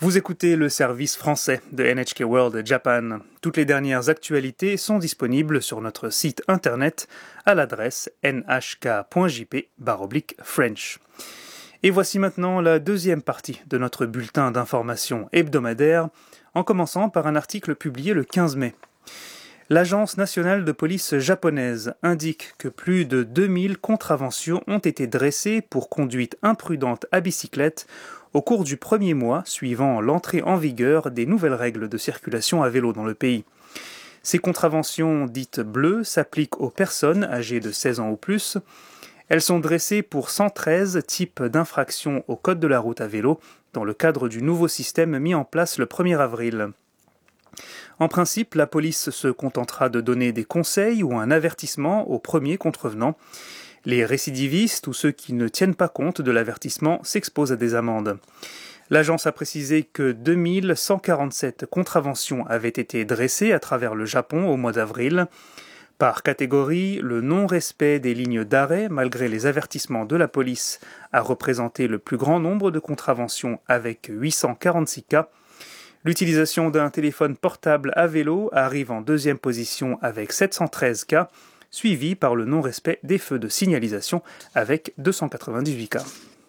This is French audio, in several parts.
Vous écoutez le service français de NHK World Japan. Toutes les dernières actualités sont disponibles sur notre site internet à l'adresse nhk.jp/French. Et voici maintenant la deuxième partie de notre bulletin d'information hebdomadaire, en commençant par un article publié le 15 mai. L'Agence nationale de police japonaise indique que plus de 2000 contraventions ont été dressées pour conduite imprudente à bicyclette au cours du premier mois suivant l'entrée en vigueur des nouvelles règles de circulation à vélo dans le pays. Ces contraventions dites bleues s'appliquent aux personnes âgées de 16 ans ou plus. Elles sont dressées pour 113 types d'infractions au code de la route à vélo dans le cadre du nouveau système mis en place le 1er avril. En principe, la police se contentera de donner des conseils ou un avertissement aux premiers contrevenants. Les récidivistes ou ceux qui ne tiennent pas compte de l'avertissement s'exposent à des amendes. L'agence a précisé que 2147 contraventions avaient été dressées à travers le Japon au mois d'avril. Par catégorie, le non-respect des lignes d'arrêt, malgré les avertissements de la police, a représenté le plus grand nombre de contraventions avec 846 cas. L'utilisation d'un téléphone portable à vélo arrive en deuxième position avec 713 cas, suivi par le non-respect des feux de signalisation avec 298 cas.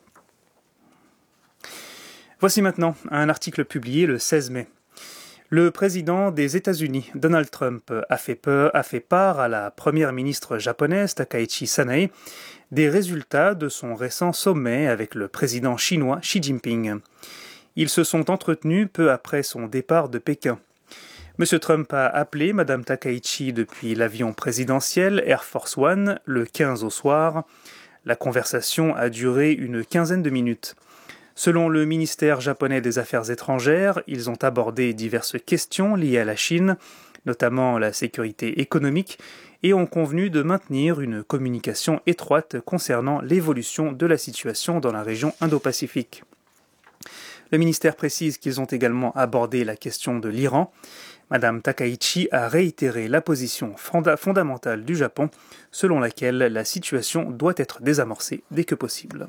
Voici maintenant un article publié le 16 mai. Le président des États-Unis, Donald Trump, a fait part à la première ministre japonaise, Takaichi Sanae, des résultats de son récent sommet avec le président chinois Xi Jinping. Ils se sont entretenus peu après son départ de Pékin. M. Trump a appelé Mme Takaichi depuis l'avion présidentiel Air Force One le 15 au soir. La conversation a duré une quinzaine de minutes. Selon le ministère japonais des Affaires étrangères, ils ont abordé diverses questions liées à la Chine, notamment la sécurité économique, et ont convenu de maintenir une communication étroite concernant l'évolution de la situation dans la région Indo-Pacifique. Le ministère précise qu'ils ont également abordé la question de l'Iran. Madame Takaichi a réitéré la position fondamentale du Japon, selon laquelle la situation doit être désamorcée dès que possible.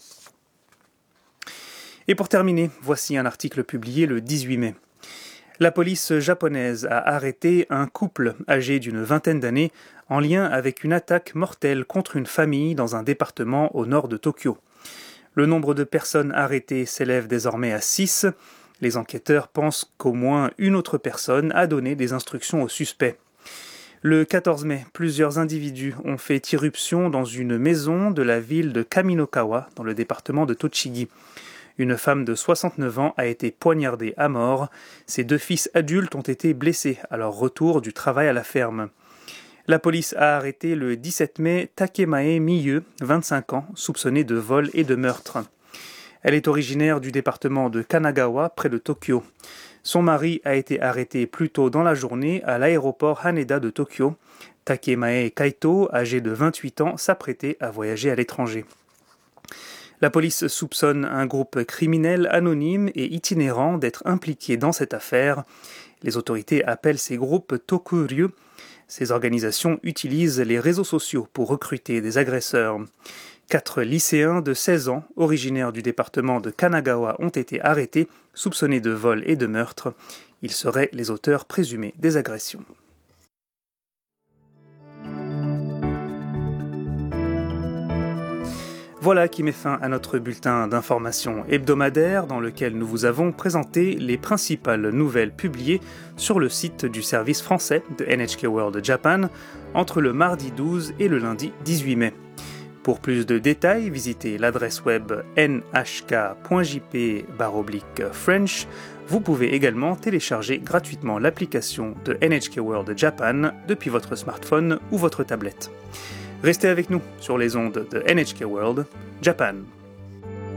Et pour terminer, voici un article publié le 18 mai. La police japonaise a arrêté un couple âgé d'une vingtaine d'années en lien avec une attaque mortelle contre une famille dans un département au nord de Tokyo. Le nombre de personnes arrêtées s'élève désormais à 6. Les enquêteurs pensent qu'au moins une autre personne a donné des instructions aux suspects. Le 14 mai, plusieurs individus ont fait irruption dans une maison de la ville de Kaminokawa, dans le département de Tochigi. Une femme de 69 ans a été poignardée à mort. Ses 2 fils adultes ont été blessés à leur retour du travail à la ferme. La police a arrêté le 17 mai Takemae Miyu, 25 ans, soupçonnée de vol et de meurtre. Elle est originaire du département de Kanagawa, près de Tokyo. Son mari a été arrêté plus tôt dans la journée à l'aéroport Haneda de Tokyo. Takemae Kaito, âgé de 28 ans, s'apprêtait à voyager à l'étranger. La police soupçonne un groupe criminel anonyme et itinérant d'être impliqué dans cette affaire. Les autorités appellent ces groupes Tokuryu. Ces organisations utilisent les réseaux sociaux pour recruter des agresseurs. 4 lycéens de 16 ans, originaires du département de Kanagawa, ont été arrêtés, soupçonnés de vol et de meurtre. Ils seraient les auteurs présumés des agressions. Voilà qui met fin à notre bulletin d'information hebdomadaire dans lequel nous vous avons présenté les principales nouvelles publiées sur le site du service français de NHK World Japan entre le mardi 12 et le lundi 18 mai. Pour plus de détails, visitez l'adresse web nhk.jp/French. Vous pouvez également télécharger gratuitement l'application de NHK World Japan depuis votre smartphone ou votre tablette. Restez avec nous sur les ondes de NHK World Japan.